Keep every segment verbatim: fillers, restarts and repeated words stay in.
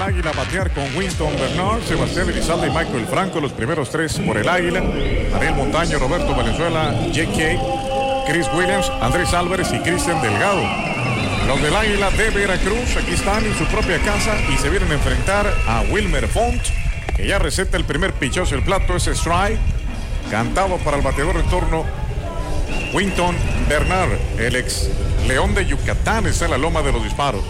el Águila a batear con Winton Bernard, Sebastián Elizalde y Michael Franco, los primeros tres por el Águila. Daniel Montaño, Roberto Valenzuela, J K, Chris Williams, Andrés Álvarez y Cristian Delgado. Los del Águila de Veracruz aquí están en su propia casa y se vienen a enfrentar a Wilmer Font, que ya receta el primer pichazo del plato, ese strike, cantado para el bateador en turno, Winton Bernard, el ex León de Yucatán, está en la loma de los disparos.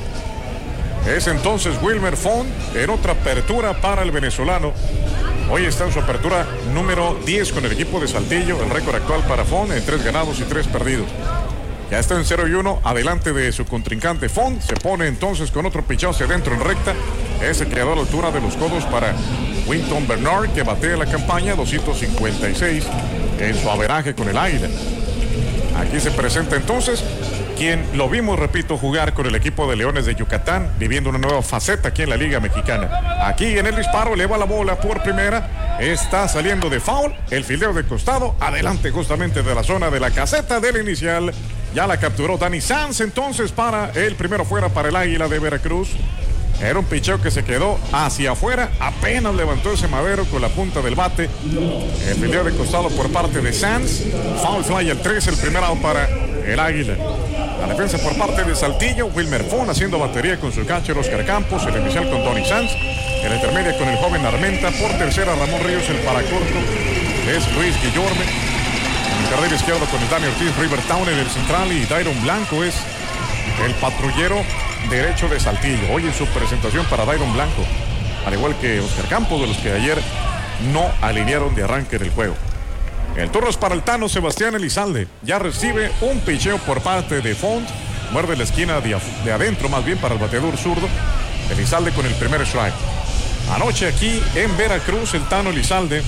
Es entonces Wilmer Font en otra apertura para el venezolano. Hoy está en su apertura número diez con el equipo de Saltillo, el récord actual para Font en tres ganados y tres perdidos. Ya está en cero y uno, adelante de su contrincante Font. Se pone entonces con otro pichado hacia adentro en recta. Ese quedó a la altura de los codos para Winton Bernard, que batea la campaña doscientos cincuenta y seis en su averaje con el Águila. Aquí se presenta entonces quien lo vimos, repito, jugar con el equipo de Leones de Yucatán, viviendo una nueva faceta aquí en la Liga Mexicana. Aquí en el disparo eleva la bola por primera, está saliendo de foul, el fildeo de costado, adelante justamente de la zona de la caseta del inicial. Ya la capturó Danny Sanz entonces para el primero fuera para el Águila de Veracruz. Era un picheo que se quedó hacia afuera, apenas levantó ese madero con la punta del bate. El fildeo de costado por parte de Sanz, foul fly el tres, el primer out para el Águila. La defensa por parte de Saltillo, Wilmer Font haciendo batería con su catcher Oscar Campos, el inicial con Tony Sanz, el intermedio con el joven Armenta, por tercera Ramón Ríos, el paracorto es Luis Guillorme, en el carril izquierdo con el Dani Ortiz, River Town en el central y Dairon Blanco es el patrullero derecho de Saltillo. Hoy en su presentación para Dairon Blanco, al igual que Oscar Campos, de los que ayer no alinearon de arranque del juego. El turno es para el Tano Sebastián Elizalde. Ya recibe un picheo por parte de Font. Muerde la esquina de, de adentro, más bien para el bateador zurdo. Elizalde con el primer strike. Anoche aquí en Veracruz, el Tano Elizalde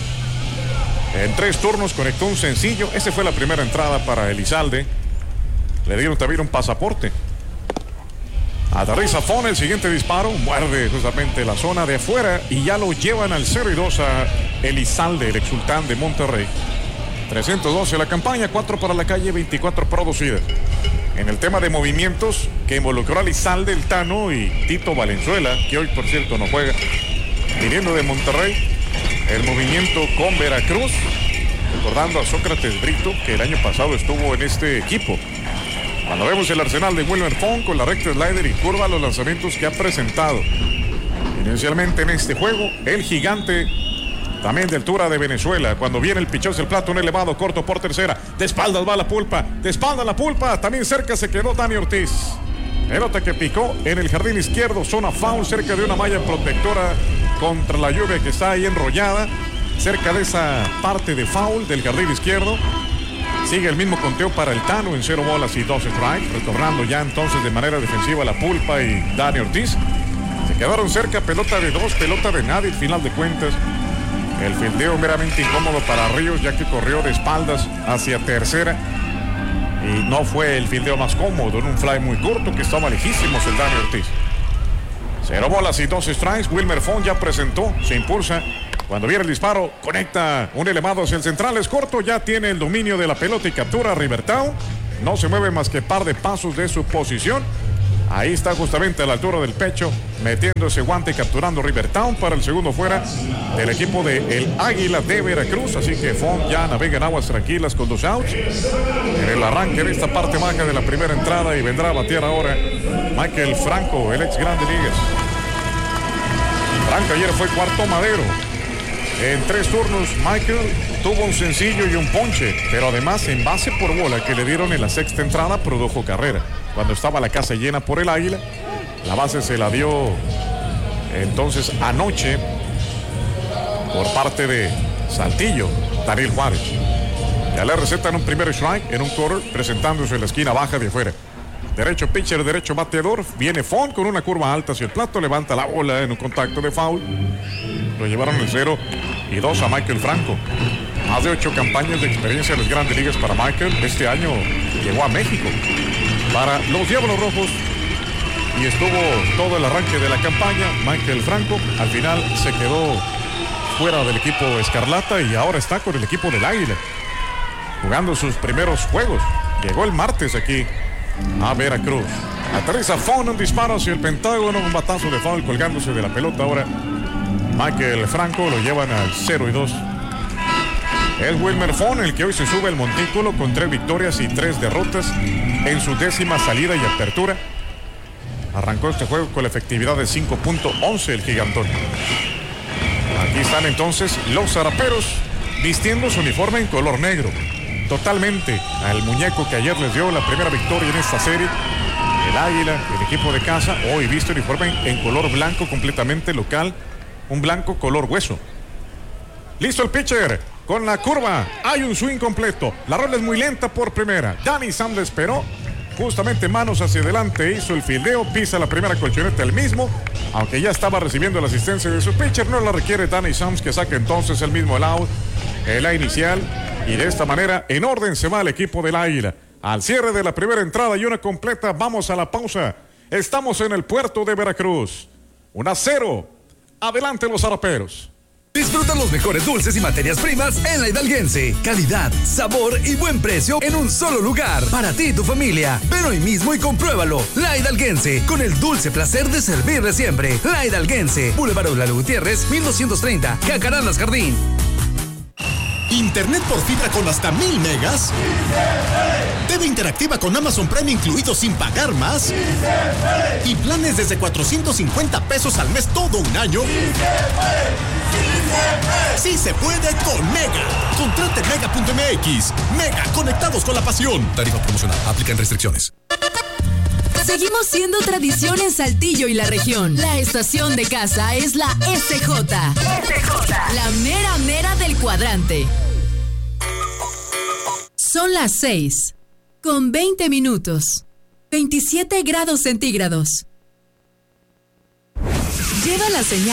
en tres turnos conectó un sencillo. Esa fue la primera entrada para Elizalde. Le dieron también un pasaporte. Aterriza Font, el siguiente disparo, muerde justamente la zona de afuera y ya lo llevan al cero y dos a Elizalde, el exsultán de Monterrey. trescientos doce la campaña, cuatro para la calle, veinticuatro producidas. En el tema de movimientos que involucró a Elizalde, el Tano y Tito Valenzuela, que hoy por cierto no juega, viniendo de Monterrey, el movimiento con Veracruz, recordando a Sócrates Brito, que el año pasado estuvo en este equipo. Cuando vemos el arsenal de Wilmer Font con la recta slider y curva, los lanzamientos que ha presentado inicialmente en este juego, el gigante también de altura de Venezuela. Cuando viene el pichón del plato, un elevado corto por tercera, de espaldas va la pulpa, de espalda la pulpa, también cerca se quedó Dani Ortiz. Pelota que picó en el jardín izquierdo, zona foul, cerca de una malla protectora contra la lluvia que está ahí enrollada, cerca de esa parte de foul del jardín izquierdo. Sigue el mismo conteo para el Tano en cero bolas y dos strikes, retornando ya entonces de manera defensiva la pulpa y Dani Ortiz. Se quedaron cerca, pelota de dos, pelota de nada y final de cuentas el fildeo meramente incómodo para Ríos, ya que corrió de espaldas hacia tercera y no fue el fildeo más cómodo en un fly muy corto que estaba lejísimos el Dani Ortiz. Cero bolas y dos strikes, Wilmer Font ya presentó, se impulsa. Cuando viene el disparo, conecta un elevado hacia el central, es corto, ya tiene el dominio de la pelota y captura a River Town. No se mueve más que par de pasos de su posición. Ahí está justamente a la altura del pecho, metiendo ese guante y capturando River Town para el segundo fuera del equipo de el Águila de Veracruz. Así que Font ya navega en aguas tranquilas con dos outs. En el arranque de esta parte baja de la primera entrada y vendrá a batear ahora Michael Franco, el ex Grande Ligas. Franco ayer fue cuarto madero. En tres turnos, Michael tuvo un sencillo y un ponche, pero además en base por bola que le dieron en la sexta entrada produjo carrera. Cuando estaba la casa llena por el Águila, la base se la dio entonces anoche por parte de Saltillo, Daniel Juárez. Ya le recetan un primer strike en un quarter, presentándose en la esquina baja de afuera. Derecho pitcher, derecho bateador, viene Font con una curva alta hacia el plato, levanta la bola en un contacto de foul. Lo llevaron el cero y dos a Michael Franco. Más de ocho campañas de experiencia en las Grandes Ligas para Michael. Este año llegó a México para los Diablos Rojos y estuvo todo el arranque de la campaña. Michael Franco al final se quedó fuera del equipo Escarlata y ahora está con el equipo del Águila, jugando sus primeros juegos. Llegó el martes aquí a Veracruz. Aterriza Fon, un disparo hacia el Pentágono, un batazo de foul colgándose de la pelota. Ahora Michael Franco lo llevan al cero y dos. Es Wilmer Fon el que hoy se sube al montículo con tres victorias y tres derrotas en su décima salida y apertura. Arrancó este juego con la efectividad de cinco punto once el gigantón. Aquí están entonces los zaraperos vistiendo su uniforme en color negro. Totalmente al muñeco que ayer les dio la primera victoria en esta serie. El Águila, el equipo de casa, hoy viste uniforme en, en color blanco completamente local. Un blanco color hueso. Listo el pitcher. Con la curva. Hay un swing completo. La rola es muy lenta por primera. Danny Sam le esperó. Justamente manos hacia adelante. Hizo el fildeo. Pisa la primera colchoneta el mismo. Aunque ya estaba recibiendo la asistencia de su pitcher. No la requiere Danny Sams, que saque entonces el mismo el out. El A inicial. Y de esta manera, en orden se va el equipo del Águila. Al cierre de la primera entrada y una completa. Vamos a la pausa. Estamos en el puerto de Veracruz. un a cero. Adelante los zaraperos. Disfruta los mejores dulces y materias primas en La Hidalguense. Calidad, sabor y buen precio en un solo lugar. Para ti y tu familia. Ven hoy mismo y compruébalo. La Hidalguense, con el dulce placer de servirle siempre. La Hidalguense, Boulevard Lalo Gutiérrez, mil doscientos treinta, Jacarandas Jardín. Internet por fibra con hasta mil megas. T V interactiva con Amazon Prime incluido sin pagar más. Y planes desde cuatrocientos cincuenta pesos al mes todo un año. Sí se puede con Mega. Contrate mega punto m x. Mega, conectados con la pasión. Tarifa promocional. Aplican restricciones. Seguimos siendo tradición en Saltillo y la región. La estación de casa es la S J. S J. La mera mera del cuadrante. Son las seis, con veinte minutos. veintisiete grados centígrados. Lleva la señal.